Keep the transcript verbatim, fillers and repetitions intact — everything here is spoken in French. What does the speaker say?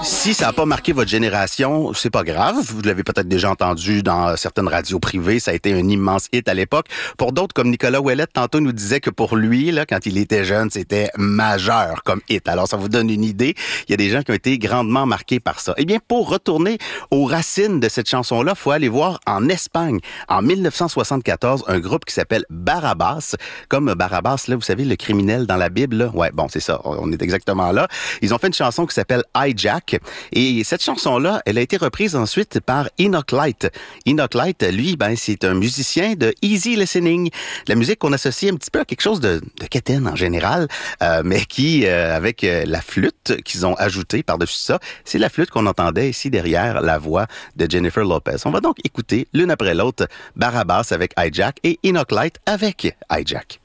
Si ça n'a pas marqué votre génération, c'est pas grave. Vous l'avez peut-être déjà entendu dans certaines radios privées. Ça a été un immense hit à l'époque. Pour d'autres, comme Nicolas Ouellette, tantôt nous disait que pour lui, là, quand il était jeune, c'était majeur comme hit. Alors, ça vous donne une idée. Il y a des gens qui ont été grandement marqués par ça. Eh bien, pour retourner aux racines de cette chanson-là, faut aller voir en Espagne. En dix-neuf cent soixante-quatorze, un groupe qui s'appelle Barabbas. Comme Barabbas, là, vous savez, le criminel dans la Bible, là. Ouais, bon, c'est ça. On est exactement là. Ils ont fait une chanson qui s'appelle Hijack. Et cette chanson-là, elle a été reprise ensuite par Enoch Light. Enoch Light, lui, ben, c'est un musicien de easy listening. La musique qu'on associe un petit peu à quelque chose de, de quétaine en général, euh, mais qui, euh, avec euh, la flûte qu'ils ont ajoutée par-dessus ça, c'est la flûte qu'on entendait ici derrière la voix de Jennifer Lopez. On va donc écouter l'une après l'autre Barabbas avec Hijack et Enoch Light avec Hijack.